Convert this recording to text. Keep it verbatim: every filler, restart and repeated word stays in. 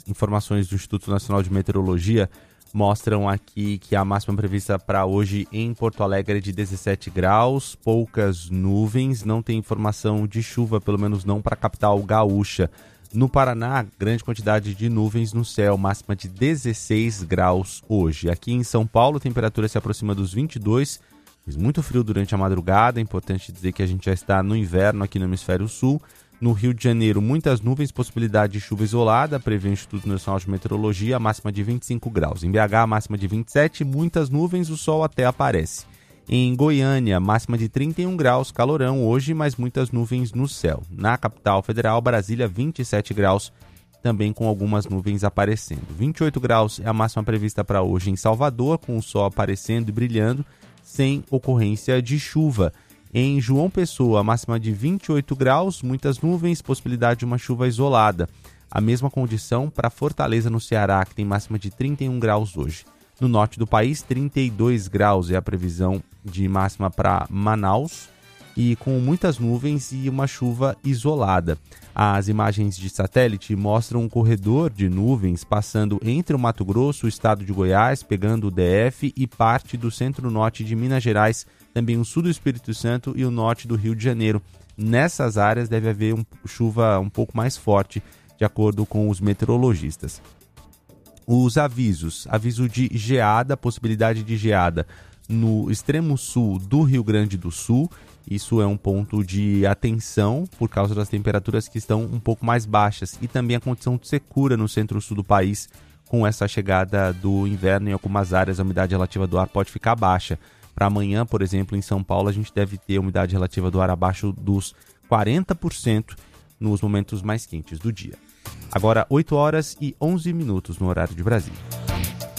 informações do Instituto Nacional de Meteorologia mostram aqui que a máxima prevista para hoje em Porto Alegre é de dezessete graus, poucas nuvens, não tem informação de chuva, pelo menos não para a capital gaúcha. No Paraná, grande quantidade de nuvens no céu, máxima de dezesseis graus hoje. Aqui em São Paulo, a temperatura se aproxima dos vinte e dois, fez muito frio durante a madrugada, é importante dizer que a gente já está no inverno aqui no Hemisfério Sul. No Rio de Janeiro, muitas nuvens, possibilidade de chuva isolada, prevê o Instituto Nacional de Meteorologia, a máxima de vinte e cinco graus. Em B H, a máxima de vinte e sete, muitas nuvens, o sol até aparece. Em Goiânia, máxima de trinta e um graus, calorão hoje, mas muitas nuvens no céu. Na capital federal, Brasília, vinte e sete graus, também com algumas nuvens aparecendo. vinte e oito graus é a máxima prevista para hoje em Salvador, com o sol aparecendo e brilhando, sem ocorrência de chuva. Em João Pessoa, a máxima de vinte e oito graus, muitas nuvens, possibilidade de uma chuva isolada. A mesma condição para Fortaleza, no Ceará, que tem máxima de trinta e um graus hoje. No norte do país, trinta e dois graus é a previsão de máxima para Manaus, e com muitas nuvens e uma chuva isolada. As imagens de satélite mostram um corredor de nuvens passando entre o Mato Grosso, o estado de Goiás, pegando o D F e parte do centro-norte de Minas Gerais, também o sul do Espírito Santo e o norte do Rio de Janeiro. Nessas áreas deve haver um, chuva um pouco mais forte, de acordo com os meteorologistas. Os avisos, aviso de geada, possibilidade de geada no extremo sul do Rio Grande do Sul. Isso é um ponto de atenção por causa das temperaturas que estão um pouco mais baixas e também a condição de secura no centro-sul do país. Com essa chegada do inverno em algumas áreas, a umidade relativa do ar pode ficar baixa. Para amanhã, por exemplo, em São Paulo, a gente deve ter a umidade relativa do ar abaixo dos quarenta por cento nos momentos mais quentes do dia. Agora, oito horas e onze minutos no horário de Brasília.